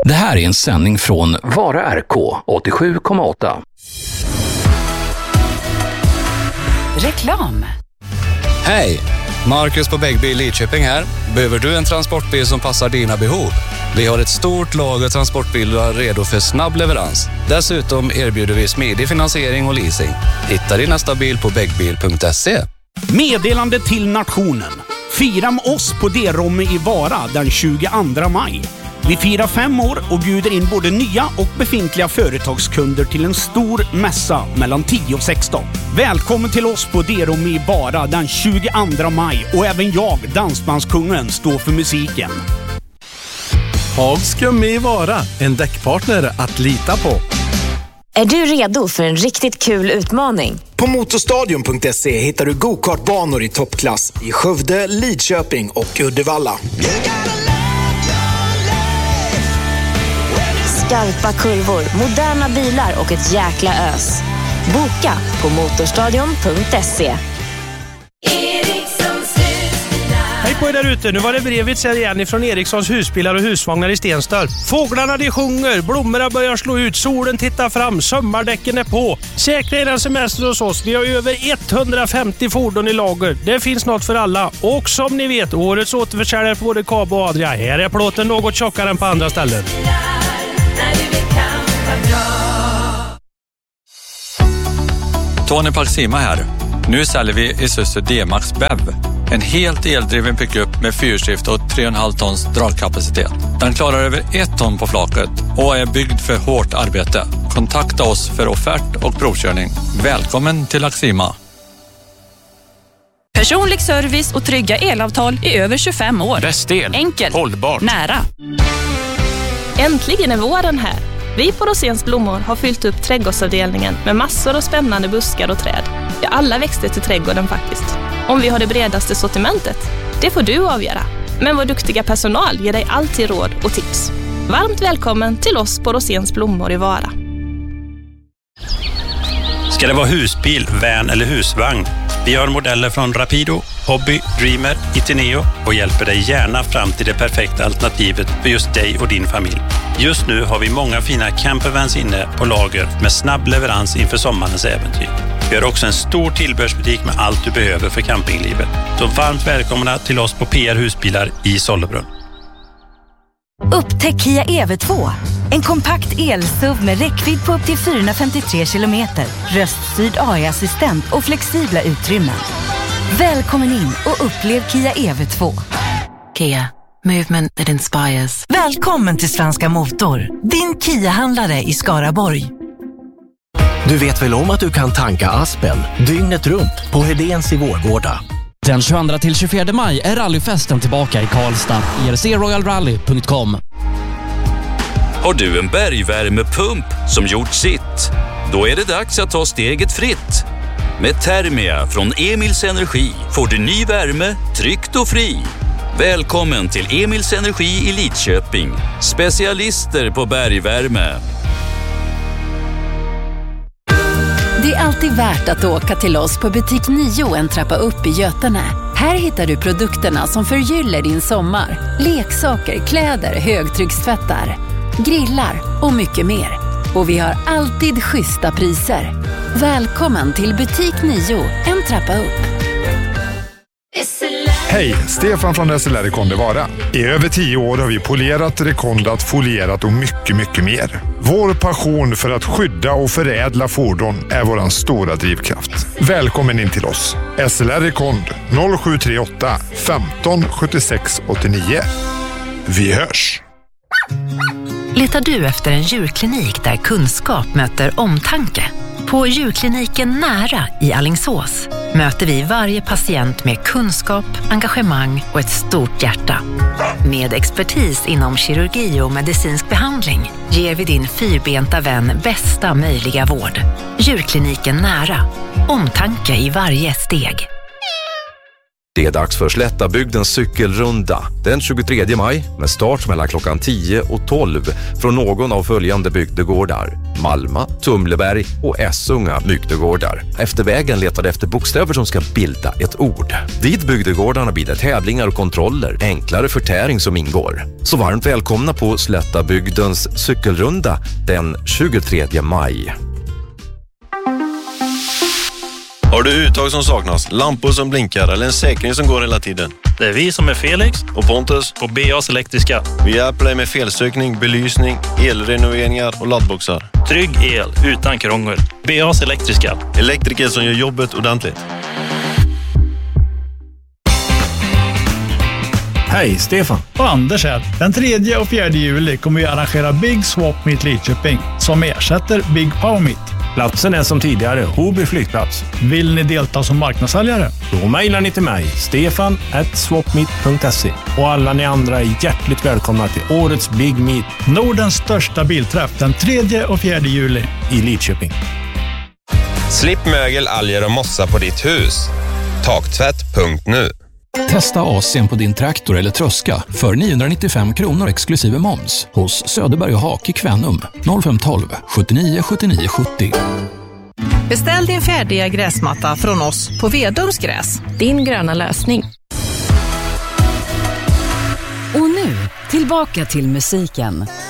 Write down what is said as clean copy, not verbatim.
Det här är en sändning från Vara RK 87,8. Reklam. Hej! Marcus på Bäggbil Lidköping här. Behöver du en transportbil som passar dina behov? Vi har ett stort lager transportbilar redo för snabb leverans. Dessutom erbjuder vi smidig finansiering och leasing. Hitta din nästa bil på bäggbil.se. Meddelande till nationen. Fira med oss på D-Romme i Vara den 22 maj. Vi firar 5 år och bjuder in både nya och befintliga företagskunder till en stor mässa mellan 10 och 16. Välkommen till oss på D-Romme i Vara den 22 maj och även jag, Dansbandskungen, står för musiken. Hags Gummi i Vara, en däckpartner att lita på. Är du redo för en riktigt kul utmaning? På motorstadion.se hittar du go-kartbanor i toppklass i Skövde, Lidköping och Uddevalla. Skarpa kurvor, moderna bilar och ett jäkla ös. Boka på motorstadion.se. Hej på er där ute, nu var det brevet igen ifrån Erikssons husbilar och husvagnar i Stenstorp. Fåglarna de sjunger, blommorna börjar slå ut, solen tittar fram, sommardäcken är på. Säkra er en semester hos oss, vi har över 150 fordon i lager. Det finns något för alla. Och som ni vet, årets återförsäljare på både Kabo och Adria. Här är plåten något tjockare än på andra ställen. Tony Paxima här. Nu säljer vi Isuzu D-Max BEV. En helt eldriven pickup med fyrstift och 3,5 tons dragkapacitet. Den klarar över 1 ton på flaket och är byggd för hårt arbete. Kontakta oss för offert och provkörning. Välkommen till Axima. Personlig service och trygga elavtal i över 25 år. Bäst el. Enkelt. Hållbart. Nära. Äntligen är våren här. Vi på Rosens blommor har fyllt upp trädgårdsavdelningen med massor av spännande buskar och träd. Ja, alla växter till trädgården faktiskt. Om vi har det bredaste sortimentet, det får du avgöra. Men vår duktiga personal ger dig alltid råd och tips. Varmt välkommen till oss på Rosens blommor i Vara. Ska det vara husbil, van eller husvagn? Vi har modeller från Rapido, Hobby, Dreamer, Itineo och hjälper dig gärna fram till det perfekta alternativet för just dig och din familj. Just nu har vi många fina campervans inne på lager med snabb leverans inför sommarens äventyr. Vi har också en stor tillbehörsbutik med allt du behöver för campinglivet. Så varmt välkomna till oss på PR Husbilar i Sollebrunn. Upptäck Kia EV2. En kompakt el-SUV med räckvidd på upp till 453 kilometer, röststyrd AI-assistent och flexibla utrymmen. Välkommen in och upplev Kia EV2. Kia, movement that inspires. Välkommen till Svenska Motor, din Kia-handlare i Skaraborg. Du vet väl om att du kan tanka Aspen dygnet runt på Hedéns i Vårgårda. Den 22-24 maj är rallyfesten tillbaka i Karlstad. ERCRoyalRally.com. Har du en bergvärmepump som gjort sitt? Då är det dags att ta steget fritt. Med Thermia från Emils Energi får du ny värme, tryggt och fri. Välkommen till Emils Energi i Lidköping. Specialister på bergvärme. Det är alltid värt att åka till oss på butik 9 en trappa upp i Götene. Här hittar du produkterna som förgyller din sommar. Leksaker, kläder, högtryckstvättar, grillar och mycket mer. Och vi har alltid schyssta priser. Välkommen till butik 9 en trappa upp. Hej, Stefan från SLR Rekonde Vara. I över 10 år har vi polerat, rekondat, folierat och mycket mer. Vår passion för att skydda och förädla fordon är våran stora drivkraft. Välkommen in till oss. SLR Rekond 0738 15 76 89. Vi hörs! Letar du efter en djurklinik där kunskap möter omtanke? På djurkliniken Nära i Alingsås möter vi varje patient med kunskap, engagemang och ett stort hjärta. Med expertis inom kirurgi och medicinsk behandling ger vi din fyrbenta vän bästa möjliga vård. Djurkliniken Nära. Omtanke i varje steg. Det är dags för Slättabygdens cykelrunda den 23 maj med start mellan klockan 10 och 12 från någon av följande bygdegårdar: Malma, Tumleberg och Essunga bygdegårdar. Efter vägen letar efter bokstäver som ska bilda ett ord. Vid bygdegårdarna blir det tävlingar och kontroller, enklare förtäring som ingår. Så varmt välkomna på Slättabygdens cykelrunda den 23 maj. Har du uttag som saknas, lampor som blinkar eller en säkring som går hela tiden? Det är vi som är Felix och Pontus på BAs Elektriska. Vi hjälper dig med felsökning, belysning, elrenoveringar och laddboxar. Trygg el utan krångel. BAs Elektriska. Elektriker som gör jobbet ordentligt. Hej, Stefan. Och Anders här. Den 3 och 4 juli kommer vi arrangera Big Swap Meet Lidköping som ersätter Big Power Meet. Platsen är som tidigare, Hoby flygplats. Vill ni delta som marknadssäljare? Då mejlar ni till mig, stefan@swapmeet.se. Och alla ni andra är hjärtligt välkomna till årets Big Meet. Nordens största bilträff den 3 och 4 juli i Lidköping. Slipp mögel, alger och mossa på ditt hus. Taktvätt.nu. Testa AC:n på din traktor eller tröska för 995 kronor exklusive moms hos Söderberg och Hake i Kvänum 0512 79 79 70. Beställ din färdiga gräsmatta från oss på Vedums gräs. Din gröna lösning. Och nu, tillbaka till musiken.